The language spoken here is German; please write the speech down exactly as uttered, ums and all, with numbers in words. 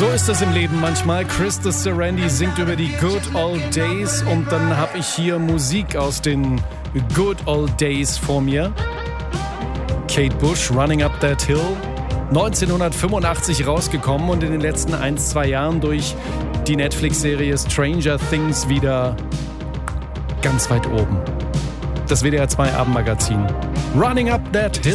So ist das im Leben manchmal. Chris de Serendy singt über die Good Old Days und dann habe ich hier Musik aus den Good Old Days vor mir. Kate Bush, Running Up That Hill, neunzehnhundertfünfundachtzig rausgekommen und in den letzten ein, zwei Jahren durch die Netflix-Serie Stranger Things wieder ganz weit oben. Das W D R zwei Abendmagazin. Running Up That Hill.